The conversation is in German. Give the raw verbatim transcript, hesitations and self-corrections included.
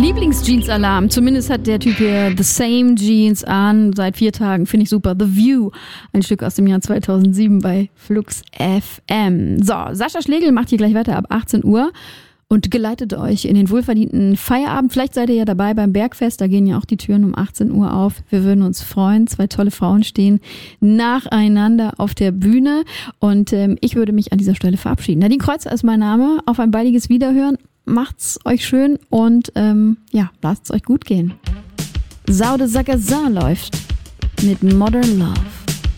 Lieblings-Jeans-Alarm. Zumindest hat der Typ hier The Same Jeans an. Seit vier Tagen. Finde ich super. The View. Ein Stück aus dem Jahr zweitausendsieben bei Flux F M. So, Sascha Schlegel macht hier gleich weiter ab achtzehn Uhr und geleitet euch in den wohlverdienten Feierabend. Vielleicht seid ihr ja dabei beim Bergfest. Da gehen ja auch die Türen um achtzehn Uhr auf. Wir würden uns freuen. Zwei tolle Frauen stehen nacheinander auf der Bühne. Und ähm, ich würde mich an dieser Stelle verabschieden. Nadine Kreuzer ist mein Name. Auf ein baldiges Wiederhören. Macht's euch schön und ähm, ja, lasst's euch gut gehen. Saude Sagazar läuft mit Modern Love.